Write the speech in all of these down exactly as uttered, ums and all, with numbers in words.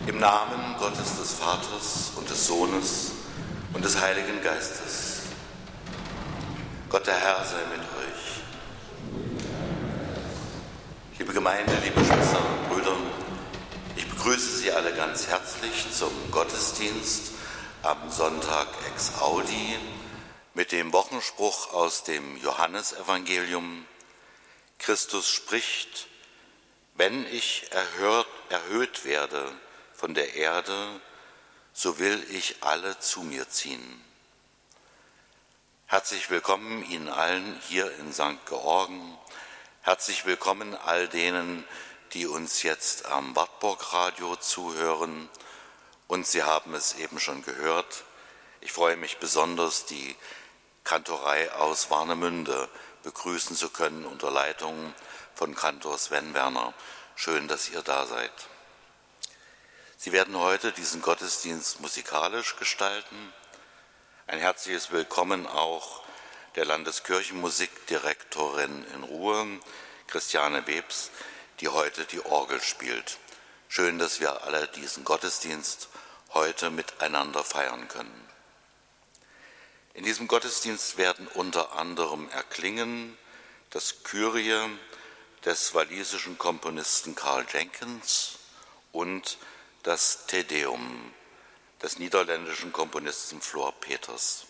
Im Namen Gottes des Vaters und des Sohnes und des Heiligen Geistes. Gott der Herr sei mit euch. Liebe Gemeinde, liebe Schwestern und Brüder, ich begrüße Sie alle ganz herzlich zum Gottesdienst am Sonntag ex Audi mit dem Wochenspruch aus dem Johannesevangelium. Christus spricht: Wenn ich erhört, erhöht werde von der Erde, so will ich alle zu mir ziehen. Herzlich willkommen Ihnen allen hier in Sankt Georgen. Herzlich willkommen all denen, die uns jetzt am Wartburg-Radio zuhören. Und Sie haben es eben schon gehört. Ich freue mich besonders, die Kantorei aus Warnemünde begrüßen zu können unter Leitung von Kantor Sven Werner. Schön, dass ihr da seid. Sie werden heute diesen Gottesdienst musikalisch gestalten. Ein herzliches Willkommen auch der Landeskirchenmusikdirektorin in Ruhr, Christiane Webs, die heute die Orgel spielt. Schön, dass wir alle diesen Gottesdienst heute miteinander feiern können. In diesem Gottesdienst werden unter anderem erklingen das Kyrie des walisischen Komponisten Karl Jenkins und das Te Deum des niederländischen Komponisten Flor Peters.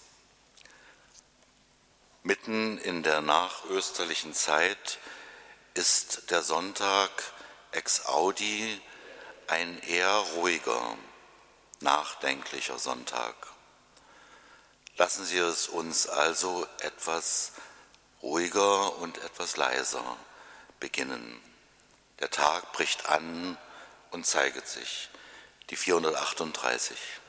Mitten in der nachösterlichen Zeit ist der Sonntag ex Audi ein eher ruhiger, nachdenklicher Sonntag. Lassen Sie es uns also etwas ruhiger und etwas leiser beginnen. Der Tag bricht an und zeiget sich. Die vierhundertachtunddreißig.